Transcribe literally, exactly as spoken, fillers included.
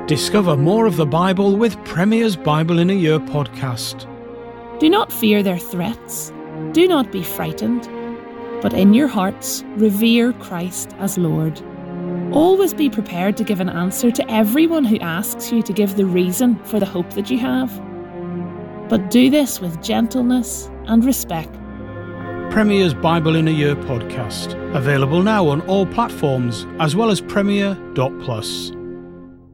Discover more of the Bible with Premier's Bible in a Year podcast. Do not fear their threats. Do not be frightened. But in your hearts, revere Christ as Lord. Always be prepared to give an answer to everyone who asks you to give the reason for the hope that you have. But do this with gentleness and respect. Premier's Bible in a Year podcast. Available now on all platforms as well as Premier dot plus.